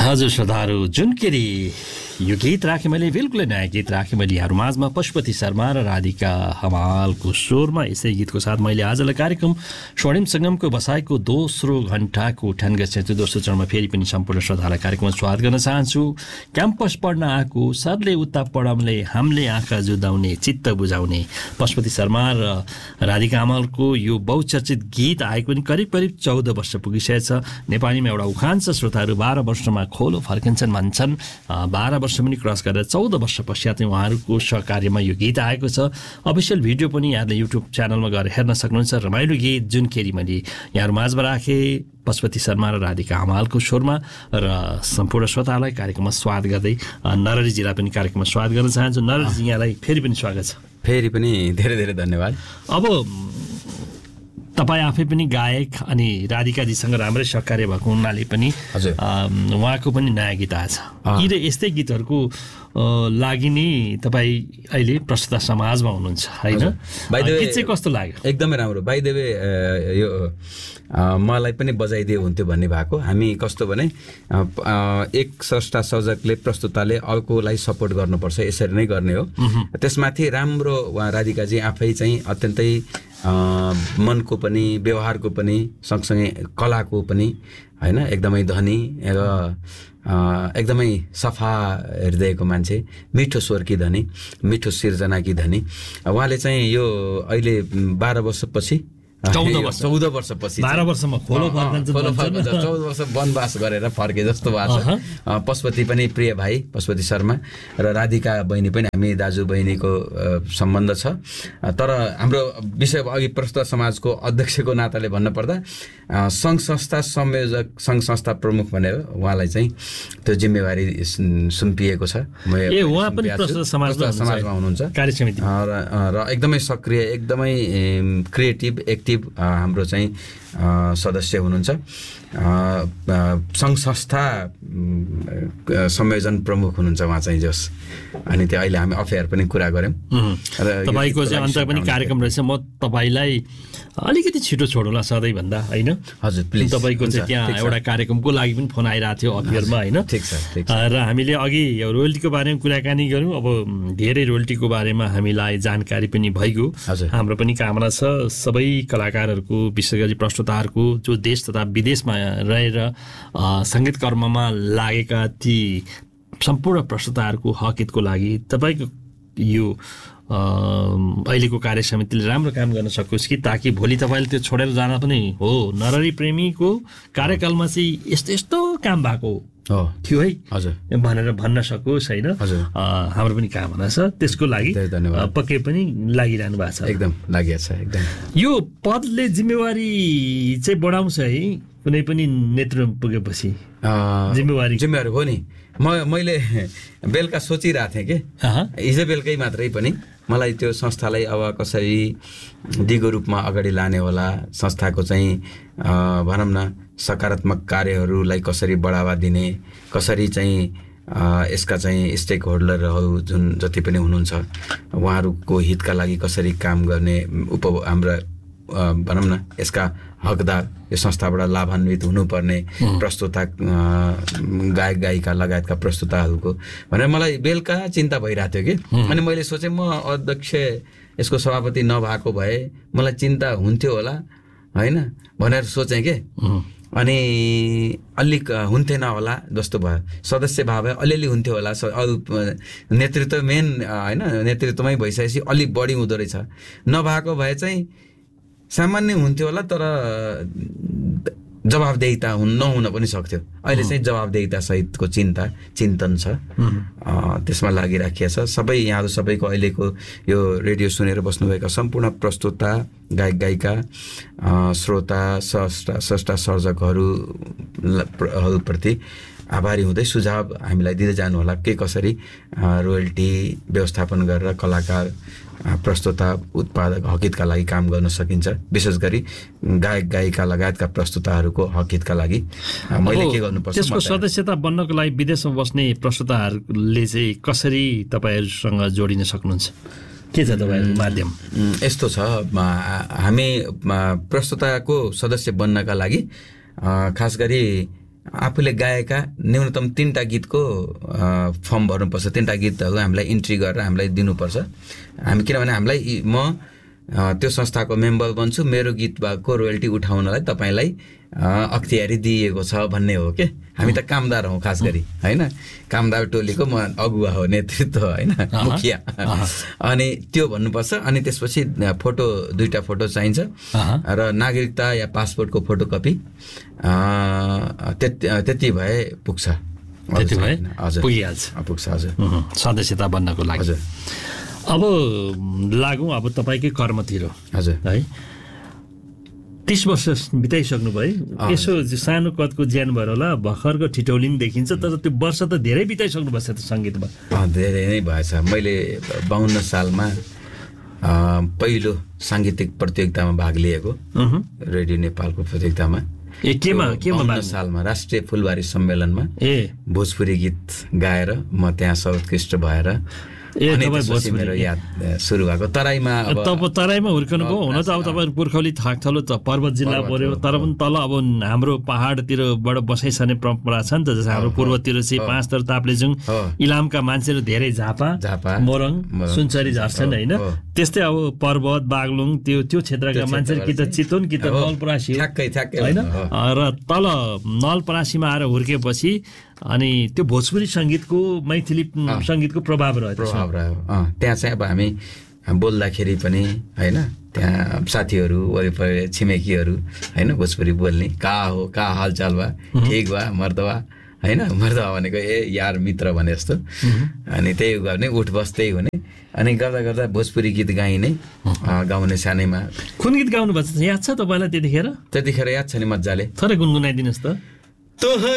हजुर श्रोताहरू, जुन केरी यो गीत राखेँ मैले, बिल्कुलै नयाँ गीत राखेँ मैले यहाँहरू माझमा पशुपति शर्मा र राधिका हमालको स्वरमा। यसै गीतको साथ मैले आजलाई कार्यक्रम स्वर्णिम सङ्गमको बसाइको दोस्रो घण्टाको उठान गर्छु। दोस्रो चरणमा फेरि पनि सम्पूर्ण श्रोतालाई कार्यक्रममा स्वागत गर्न चाहन्छु। क्याम्पस पढ्न आएको सरले उता पढाउने, हामीले आँखा जुदाउने, चित्त बुझाउने पशुपति शर्मा र राधिका हमालको यो बहुचर्चित गीत आएको पनि करिब करिब 14 वर्ष पुगिसकेको छ। नेपालीमा एउटा उखान छ, श्रोताहरू 12 वर्षमा खोलो फर्किन्छन् भन्छन्। 12 वर्ष पनि क्रस गरेर 14 वर्ष पश्चात उहाँहरूको सहकार्यमा यो गीत आएको छ। अफिसियल भिडियो पनि यहाँले युट्युब च्यानलमा गएर हेर्न सक्नुहुन्छ। रमाइलो गीत जुन केरी मैले यहाँहरू माझमा राखेँ पशुपति शर्मा र राधिका हमालको स्वरमा। र सम्पूर्ण श्रोतालाई कार्यक्रममा स्वागत गर्दै नरहरीजीलाई पनि कार्यक्रममा स्वागत गर्न चाहन्छु। नरहरीजी, यहाँलाई फेरि पनि स्वागत छ। फेरि पनि धेरै धेरै धन्यवाद। अब तपाईँ आफै पनि गायक अनि राधिकाजीसँग राम्रै सहकार्य भएको हुनाले पनि उहाँको पनि नयाँ गीत आएछ। यी र यस्तै गीतहरूको लागि नै तपाईँ अहिले प्रस्तुता समाजमा हुनुहुन्छ होइन? गीत चाहिँ कस्तो लाग्यो? एकदमै राम्रो। बाइ द वे यो मलाई पनि बजाइदिए हुन्थ्यो भन्ने भएको। हामी कस्तो भने एक स्रष्टा सर्जकले प्रस्तुताले अर्कोलाई सपोर्ट गर्नुपर्छ, यसरी नै गर्ने हो। त्यसमाथि राम्रो उहाँ राधिकाजी आफै चाहिँ अत्यन्तै मनको पनि व्यवहारको पनि सँगसँगै कलाको पनि होइन एकदमै धनी र एकदमै सफा हृदयको मान्छे, मिठो स्वरकी धनी, मिठो सिर्जनाकी धनी। उहाँले चाहिँ यो अहिले 12 वर्षपछि 14 वर्षपछि 12 वर्षमा खोलो फर्कन्छ, 14 वर्ष वनवास गरेर फर्के जस्तो भएको छ। पशुपति पनि प्रिय भाइ पशुपति शर्मा र राधिका बहिनी पनि हामी दाजु बहिनीको सम्बन्ध छ। तर हाम्रो विषय अघि प्रस्तुत समाजको अध्यक्षको नाताले भन्नुपर्दा सङ्घ संस्था संयोजक, सङ्घ संस्था प्रमुख भनेर उहाँलाई चाहिँ त्यो जिम्मेवारी सुम्पिएको छ। उहाँ पनि प्रस्तुत समाजमा हुनुहुन्छ र एकदमै सक्रिय, एकदमै क्रिएटिभ, एक्टिभ हाम्रो चाहिँ सदस्य हुनुहुन्छ। सङ्घ संस्था संयोजन प्रमुख हुनुहुन्छ उहाँ चाहिँ जस। अनि त्यो अहिले हामी अफेयर पनि कुरा गऱ्यौँ। र तपाईँको चाहिँ अन्त पनि कार्यक्रम रहेछ। म तपाईँलाई अलिकति छिटो छोडौँला सधैँभन्दा होइन? हजुर प्लिज। तपाईँको चाहिँ त्यहाँ एउटा कार्यक्रमको लागि पनि फोन आइरहेको थियो अफेयरमा होइन? ठिक छ। र हामीले अघि रोयल्टीको बारेमा कुराकानी गऱ्यौँ। अब धेरै रोयल्टीको बारेमा हामीलाई जानकारी पनि भइगयो। हाम्रो पनि कामना छ सबै कलाकारहरूको, विशेष गरी प्रस्तुताहरूको जो देश तथा विदेशमा रहेर सङ्गीत कर्ममा लागेका ती सम्पूर्ण प्रस्तुताहरूको हकितको लागि तपाईँको यो अहिलेको कार्य समितिले राम्रो काम गर्न सकोस् कि, ताकि भोलि तपाईँले त्यो छोडेर जान पनि हो। नरहरी प्रेमीको कार्यकालमा चाहिँ यस्तो यस्तो काम भएको थियो है भनेर भन्न सकोस् होइन? हाम्रो पनि कामना छ। त्यसको लागि पक्कै पनि लागिरहनु भएको छ। एकदम लागिएको छ। एकदम यो पदले जिम्मेवारी चाहिँ बढाउँछ है कुनै पनि नेतृत्व पुगेपछि? जिम्मेवारी हो नि। मैले बेलुका सोचिरहेको थिएँ कि हिजो बेलुकै मात्रै पनि मलाई त्यो संस्थालाई अब कसरी दिगो रूपमा अगाडि लाने होला, संस्थाको चाहिँ भनौँ न सकारात्मक कार्यहरूलाई कसरी बढावा दिने, कसरी चाहिँ यसका चाहिँ स्टेक होल्डरहरू जुन जति पनि हुनुहुन्छ उहाँहरूको हितका लागि कसरी काम गर्ने, हाम्रा भनौँ न यसका हकदार, यो संस्थाबाट लाभान्वित हुनुपर्ने प्रस्तुता, गायक गायिका लगायतका प्रस्तुताहरूको भनेर मलाई बेलुका चिन्ता भइरहेको थियो कि। अनि मैले सोचेँ म अध्यक्ष यसको सभापति नभएको भए मलाई चिन्ता हुन्थ्यो होला होइन भनेर सोचेँ कि। अनि अलिक हुन्थेन होला जस्तो भयो। सदस्य भाव भए अलिअलि हुन्थ्यो होला। अरू नेतृत्व मेन होइन, नेतृत्वमै भइसकेपछि अलिक बढी हुँदो रहेछ। नभएको भए चाहिँ सामान्य हुन्थ्यो होला, तर जवाबदेहिता नहुन पनि सक्थ्यो। अहिले चाहिँ जवाबदेहिता सहितको चिन्तन छ, त्यसमा लागिराखिएको छ। सबै यहाँहरू सबैको अहिलेको यो रेडियो सुनेर बस्नुभएका सम्पूर्ण प्रस्तुता, गायक गायिका, श्रोता, स्रष्टा सर्जकहरूप्रति आभारी हुँदै सुझाव हामीलाई दिँदै जानु होला के कसरी रोयल्टी व्यवस्थापन गरेर कलाकार, प्रस्तुता, उत्पादक हकितका लागि काम गर्न सकिन्छ। विशेष गरी गायक गायिका लगायतका प्रस्तुताहरूको हकितका लागि मैले के गर्नुपर्छ? त्यसको सदस्यता बन्नको लागि विदेशमा बस्ने प्रस्तुताहरूले चाहिँ कसरी तपाईँहरूसँग जोडिन सक्नुहुन्छ? के छ तपाईँहरूको माध्यम? यस्तो छ, हामी प्रस्तुताको सदस्य बन्नका लागि खास गरी आफूले गाएका न्यूनतम 3टा गीतको फर्म भर्नुपर्छ। 3टा गीतहरू हामीलाई इन्ट्री गरेर हामीलाई दिनुपर्छ। हामी किनभने हामीलाई म त्यो संस्थाको मेम्बर बन्छु, मेरो गीतको रोयल्टी उठाउनलाई तपाईँलाई अख्तियारी दिइएको छ भन्ने हो के। हामी त कामदार हौँ खास गरी होइन, कामदार टोलीको म अगुवा हो, नेतृत्व होइन, मुखिया। अनि त्यो भन्नुपर्छ। अनि त्यसपछि फोटो 2टा फोटो चाहिन्छ र नागरिकता या पासपोर्टको फोटोकपी। त्यति भए पुग्छ। त्यति भए हजुर पुगिहाल्छ, पुग्छ हजुर सदस्यता बन्नको लागि। हजुर अब लागौँ अब तपाईँकै कर्मतिर। हजुर है 30 वर्ष बिताइसक्नु भयो। यसो सानो कदको ज्यान भएर होला भर्खरको ठिटौली पनि देखिन्छ, तर त्यो वर्ष त धेरै बिताइसक्नु भएको छ त सङ्गीतमा। धेरै नै भएछ। मैले 52 सालमा पहिलो साङ्गीतिक प्रतियोगितामा भाग लिएको, रेडियो नेपालको प्रतियोगितामा। केमा 52 सालमा राष्ट्रिय फुलबारी सम्मेलनमा भोजपुरी गीत गाएर म त्यहाँ सर्वोत्कृष्ट भएर मेरो याद सुरु भएको। तराईमा हुर्कनु भयो। हुन त अब तपाईँ पुर्खौली थाकथलो पर्वत जिल्ला पर्यो, तर पनि तल अब हाम्रो पहाडतिरबाट बसाइ सर्ने परम्परा छ नि त। जस्तै हाम्रो पूर्वतिर चाहिँ 5 थर ताप्लेजुङ इलामका मान्छेहरू धेरै झापा मोरङ सुनसरी झर्छन् होइन। त्यस्तै अब पर्वत बागलुङ त्यो क्षेत्रका मान्छेहरू कि त चितवन कि त नलपरासी होइन। र तल नलपरासीमा आएर हुर्केपछि अनि त्यो भोजपुरी सङ्गीतको मैथिली सङ्गीतको प्रभाव रह्यो। त्यहाँ चाहिँ अब हामी बोल्दाखेरि पनि होइन, त्यहाँ साथीहरू वरिपरि छिमेकीहरू होइन भोजपुरी बोल्ने, का हालचाल वा, ठिक वा, मर्दवा होइन। मर्दवा भनेको यार मित्र भने जस्तो। अनि त्यही गर्ने, उठ बस त्यही हुने। अनि गर्दा गर्दा भोजपुरी गीत गाइने गाउने सानैमा। कुन गीत गाउनु भएको छ याद छ तपाईँलाई त्यतिखेर? त्यतिखेर याद छ नि मजाले। थोरै गुनगुनाइदिनुहोस् त।